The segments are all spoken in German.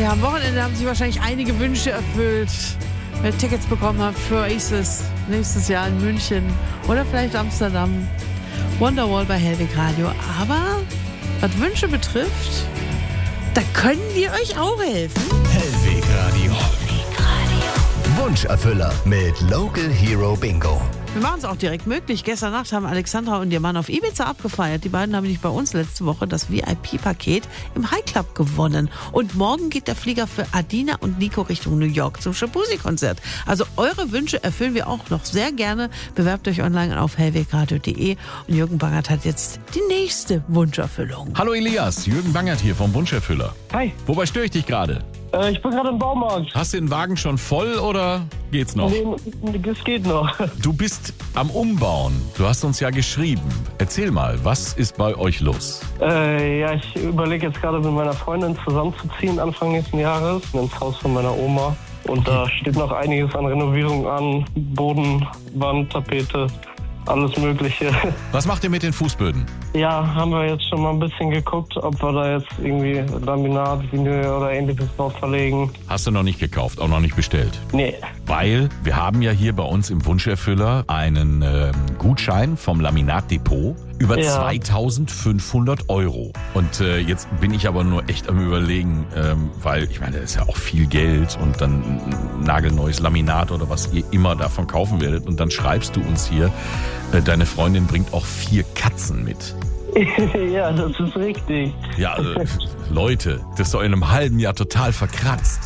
Ja, am Wochenende haben sich wahrscheinlich einige Wünsche erfüllt. Wer Tickets bekommen hat für Oasis nächstes Jahr in München oder vielleicht Amsterdam. Wonderwall bei Hellweg Radio. Aber was Wünsche betrifft, da können wir euch auch helfen. Hellweg Radio. Wunscherfüller mit Local Hero Bingo. Wir machen es auch direkt möglich. Gestern Nacht haben Alexandra und ihr Mann auf Ibiza abgefeiert. Die beiden haben nämlich bei uns letzte Woche das VIP-Paket im High Club gewonnen. Und morgen geht der Flieger für Adina und Nico Richtung New York zum Shabuzi-Konzert. Also eure Wünsche erfüllen wir auch noch sehr gerne. Bewerbt euch online auf hellwegradio.de. Und Jürgen Bangert hat jetzt die nächste Wunscherfüllung. Hallo Elias, Jürgen Bangert hier vom Wunscherfüller. Hi. Wobei störe ich dich gerade? Ich bin gerade im Baumarkt. Hast du den Wagen schon voll oder geht's noch? Nee, es geht noch. Du bist am Umbauen. Du hast uns ja geschrieben. Erzähl mal, was ist bei euch los? Ja, ich überlege jetzt gerade mit meiner Freundin zusammenzuziehen Anfang nächsten Jahres ins Haus von meiner Oma. Und da steht noch einiges an Renovierung an. Boden, Wand, Tapete, alles Mögliche. Was macht ihr mit den Fußböden? Ja, haben wir jetzt schon mal ein bisschen geguckt, ob wir da jetzt irgendwie Laminat, Vinyl oder ähnliches drauf verlegen. Hast du noch nicht gekauft, auch noch nicht bestellt? Nee. Weil wir haben ja hier bei uns im Wunscherfüller einen Gutschein vom Laminatdepot über 2.500 €. Und jetzt bin ich aber nur echt am Überlegen, weil ich meine, das ist ja auch viel Geld und dann ein nagelneues Laminat oder was ihr immer davon kaufen werdet. Und dann schreibst du uns hier, deine Freundin bringt auch 4 Katzen mit. Ja, das ist richtig. Ja, Leute, das ist doch in einem halben Jahr total verkratzt.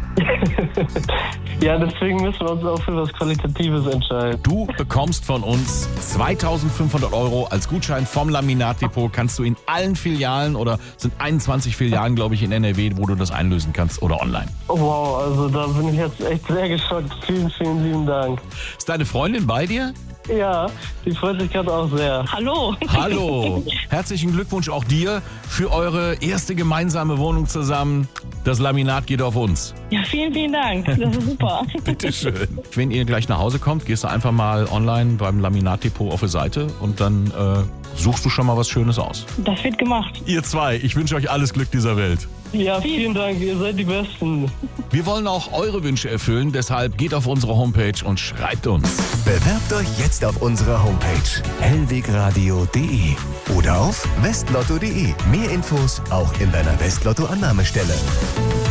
Ja, deswegen müssen wir uns auch für was Qualitatives entscheiden. Du bekommst von uns 2.500 € als Gutschein vom Laminatdepot. Kannst du in allen Filialen oder sind 21 Filialen, glaube ich, in NRW, wo du das einlösen kannst oder online. Oh, wow, also da bin ich jetzt echt sehr geschockt. Vielen, vielen lieben Dank. Ist deine Freundin bei dir? Ja, die freut sich gerade auch sehr. Hallo. Hallo. Herzlichen Glückwunsch auch dir für eure erste gemeinsame Wohnung zusammen. Das Laminat geht auf uns. Ja, vielen, vielen Dank. Das ist super. Bitteschön. Wenn ihr gleich nach Hause kommt, gehst du einfach mal online beim Laminatdepot auf die Seite und dann suchst du schon mal was Schönes aus. Das wird gemacht. Ihr zwei, ich wünsche euch alles Glück dieser Welt. Ja, vielen Dank, ihr seid die Besten. Wir wollen auch eure Wünsche erfüllen, deshalb geht auf unsere Homepage und schreibt uns. Bewerbt euch jetzt auf unserer Homepage hellwegradio.de oder auf westlotto.de. Mehr Infos auch in deiner Westlotto-Annahmestelle.